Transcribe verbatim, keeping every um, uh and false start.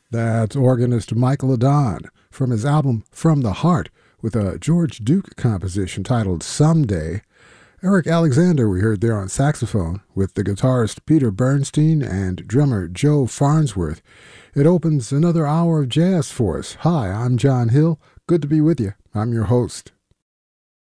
That's organist Michael Adon from his album From the Heart with a George Duke composition titled Someday. Eric Alexander we heard there on saxophone with the guitarist Peter Bernstein and drummer Joe Farnsworth. It opens another hour of jazz for us. Hi, I'm John Hill. Good to be with you. I'm your host.